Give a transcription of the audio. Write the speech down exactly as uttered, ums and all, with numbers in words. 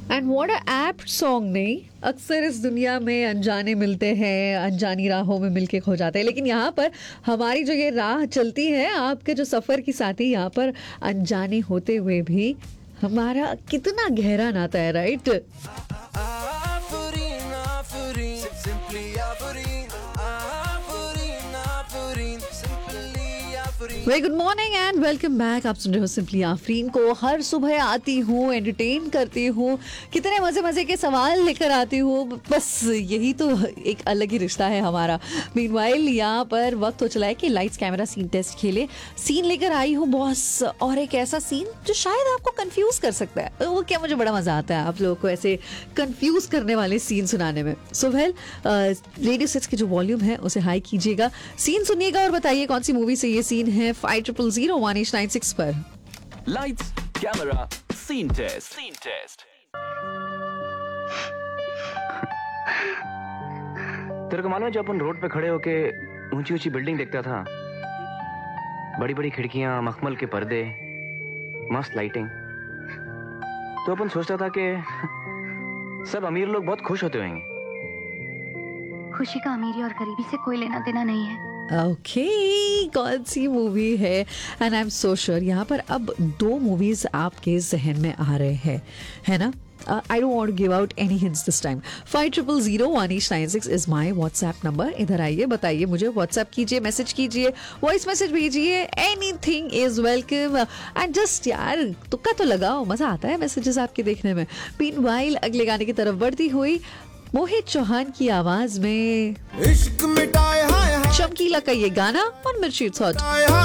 And what a apt song नहीं। अक्सर इस दुनिया में अनजाने मिलते हैं, अनजानी राहों में मिलके खो जाते हैं, लेकिन यहाँ पर हमारी जो ये राह चलती है, आपके जो सफ़र की साथी, यहाँ पर अनजाने होते हुए भी हमारा कितना गहरा नाता है, right? Very good morning and welcome back. आप सुन रहे हो सिंपली आफरीन को। हर सुबह आती हूँ, एंटरटेन करती हूँ, कितने मज़े मज़े के सवाल लेकर आती हूँ। बस यही तो एक अलग ही रिश्ता है हमारा। मीनवाइल यहाँ पर वक्त हो चला है कि लाइट्स कैमरा सीन टेस्ट खेले। सीन लेकर आई हूँ बॉस, और एक ऐसा सीन जो शायद आपको कंफ्यूज कर सकता है। वो क्या, मुझे बड़ा मज़ा आता है आप लोगों को ऐसे कंफ्यूज करने वाले सीन सुनाने में। सो वेल, रेडियो सेट्स की जो वॉल्यूम है उसे हाई कीजिएगा, सीन सुनिएगा और बताइए कौन सी मूवी से ये सीन है। Five triple zero one eight nine six पर lights camera scene test scene test तेरे को मालूम है, जब अपन रोड पे खड़े होके ऊंची ऊंची बिल्डिंग देखता था, बड़ी बड़ी खिड़कियां, मखमल के पर्दे, मस्त लाइटिंग, तो अपन सोचता था कि सब अमीर लोग बहुत खुश होते होंगे। खुशी का अमीरी और गरीबी से कोई लेना देना नहीं है। ओके okay, कौन सी मूवी है? And I am so sure यहाँ पर अब दो मूवीज आपके जहन में आ रहे हैं, है ना? I don't want to give out any hints this time. Five triple zero one eight nine six is my WhatsApp number. इधर आइए, बताइए मुझे, व्हाट्सएप कीजिए, मैसेज कीजिए, वॉइस मैसेज भेजिए, anything is welcome. And just यार तुक्का तो लगाओ, मजा आता है मैसेजेस आपके देखने में। मीनवाइल अगले गाने की तरफ बढ़ती हुई मोहित चौहान की आवाज में इश्क मिटाए हाय हाय चमकीला का ये गाना और मिर्ची थॉट। हाय हाय